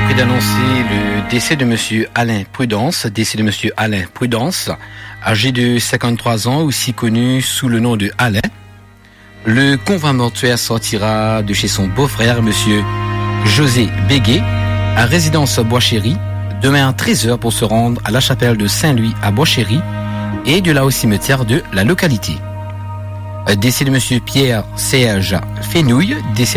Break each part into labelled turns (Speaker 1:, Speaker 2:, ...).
Speaker 1: prie d'annoncer le décès de monsieur Alain Prudence, âgé de 53 ans, aussi connu sous le nom de Alain. Le convoi mortuaire sortira de chez son beau-frère, monsieur José Béguet, à résidence Bois-Chéry, demain à 13h pour se rendre à la chapelle de Saint-Louis à Bois-Chéry et de là au cimetière de la localité. Décès de monsieur Pierre-Serge Fénouille,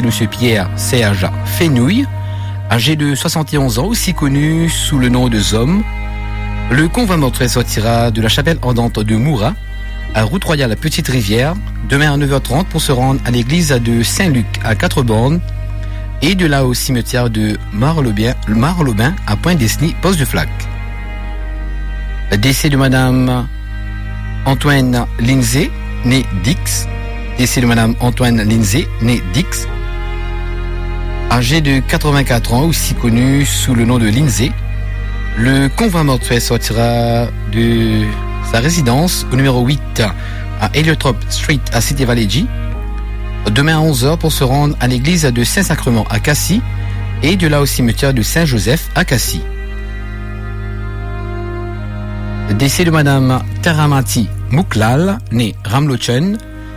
Speaker 1: âgé de 71 ans, aussi connu sous le nom de Zom. Le convoi mortuaire sortira de la chapelle ardente de Moura, à Route Royale Petite Rivière, demain à 9h30 pour se rendre à l'église de Saint-Luc à 4 bornes et de là au cimetière de Marlobin à Pointe-Desny, Poste de Flac. Décès de madame Antoine Lindsay, née Dix. Âgée de 84 ans, aussi connue sous le nom de Lindsay. Le convoi mortuaire sortira de sa résidence au numéro 8 à Heliotrope Street à City Valley G, demain à 11h pour se rendre à l'église de Saint-Sacrement à Cassis et de là au cimetière de Saint-Joseph à Cassis. Décès de madame Taramati Mouklal, née Ramlochen.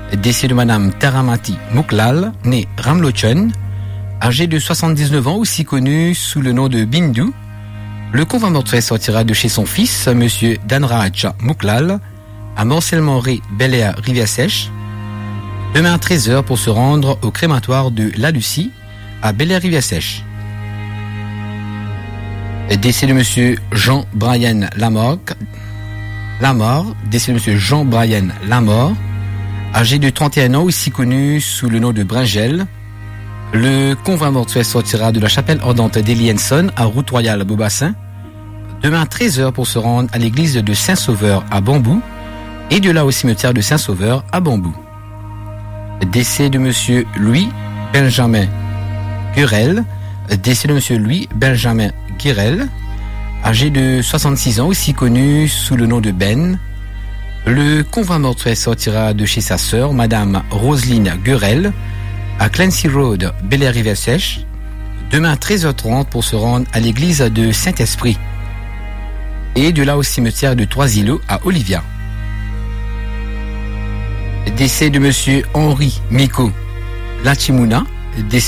Speaker 1: Âgée de 79 ans, aussi connue sous le nom de Bindou. Le convoi mortuaire sortira de chez son fils, monsieur Danraj Mouklal, à Morcellement-Ré, Bel-Air, Rivière-Sèche, demain à 13h pour se rendre au crématoire de La Lucie, à Bel-Air, Rivière-Sèche. Décès de monsieur Jean-Brian Lamort, âgé de 31 ans, aussi connu sous le nom de Bringel. Le convoi mortuaire sortira de la chapelle ardente d'Elienson à Route Royale à Beaubassin, demain à 13h pour se rendre à l'église de Saint-Sauveur à Bambou et de là au cimetière de Saint-Sauveur à Bambou. Décès de monsieur Louis Benjamin Gurel, âgé de 66 ans, aussi connu sous le nom de Ben. Le convoi mortuaire sortira de chez sa sœur, madame Roselyne Gurel, à Clancy Road, Bel-Air Rivière-Sèche, demain à 13h30 pour se rendre à l'église de Saint-Esprit et de là au cimetière de Trois-Îlots à Olivia. Décès de monsieur Henri Miko Lachimouna,